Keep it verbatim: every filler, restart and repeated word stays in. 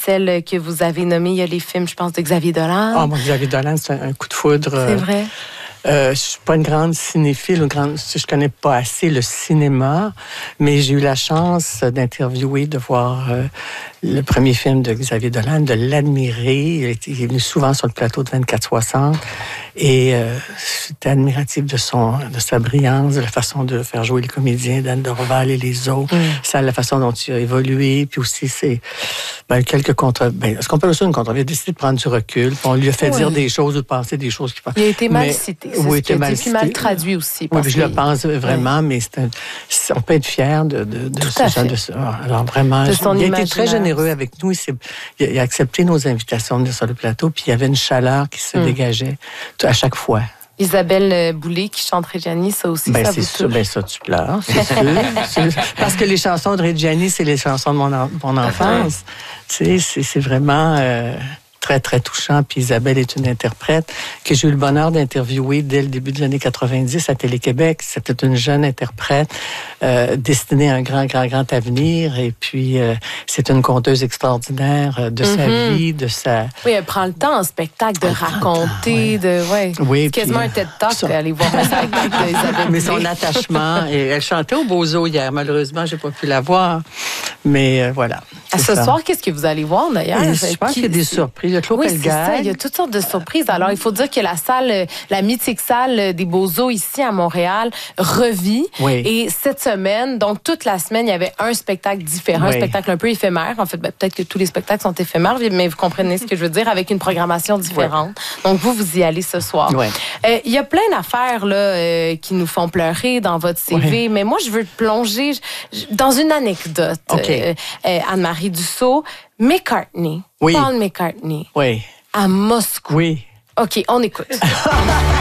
celles que vous avez nommées. Il y a les films, je pense, de Xavier Dolan. Ah, oh, bon, Xavier Dolan, c'est un, un coup de foudre. C'est vrai. Euh, je suis pas une grande cinéphile, une grande, je connais pas assez le cinéma, mais j'ai eu la chance d'interviewer, de voir euh, le premier film de Xavier Dolan, de l'admirer. Il est venu souvent sur le plateau de vingt-quatre soixante et euh, j'étais admiratif de son, de sa brillance, de la façon de faire jouer les comédiens, d'Anne Dorval et les autres, mm. ça, la façon dont il a évolué, puis aussi c'est ben, quelques contre, ben, ce qu'on peut aussi une contre, il a décidé de prendre du recul, puis on lui a fait oui. dire des choses ou de penser des choses qui. Il a été mal mais, cité. C'est oui, ce mal, dit, mal traduit aussi. Oui, je le pense vraiment, oui. mais c'est un, c'est, on peut être fier de, de, de ce genre de ça. Alors vraiment, de je, son il a été très généreux avec nous. Il, il, il a accepté nos invitations de sur le plateau, puis il y avait une chaleur qui se mm. dégageait à chaque fois. Isabelle Boulay qui chante Reggiani, ça aussi, ben, ça c'est vous sûr, touche? Ben ça, tu pleures, c'est sûr. c'est, parce que les chansons de Reggiani, c'est les chansons de mon, en, mon enfance. Tu sais, c'est, c'est vraiment... Euh, très, très touchant. Puis Isabelle est une interprète que j'ai eu le bonheur d'interviewer dès le début des années quatre-vingt-dix à Télé-Québec. C'était une jeune interprète euh, destinée à un grand, grand, grand avenir. Et puis, euh, c'est une conteuse extraordinaire de mm-hmm. sa vie, de sa... Oui, elle prend le temps en spectacle de raconter, temps, ouais. de... Ouais. Oui, c'est quasiment puis, un TED Talk son... d'aller voir un spectacle d'Isabelle. Mais son attachement... Et elle chantait au Bozo hier. Malheureusement, j'ai pas pu la voir. Mais euh, voilà. À ce ça. soir, qu'est-ce que vous allez voir, d'ailleurs? Et je pense qu'il y a des surprises. Le Claude oui, c'est ça. Il y a toutes sortes de surprises. Alors, il faut dire que la salle, la mythique salle des Beaux-Eaux ici à Montréal revit. Oui. Et cette semaine, donc toute la semaine, il y avait un spectacle différent, oui. un spectacle un peu éphémère. En fait, ben, peut-être que tous les spectacles sont éphémères, mais vous comprenez ce que je veux dire, avec une programmation différente. Oui. Donc, vous, vous y allez ce soir. Oui. Euh, il y a plein d'affaires là euh, qui nous font pleurer dans votre C V, oui. mais moi, je veux te plonger dans une anecdote. Okay. Euh, euh, Anne-Marie Dussault, McCartney, oui. Paul McCartney. Oui. À Moscou. Oui. OK, on écoute.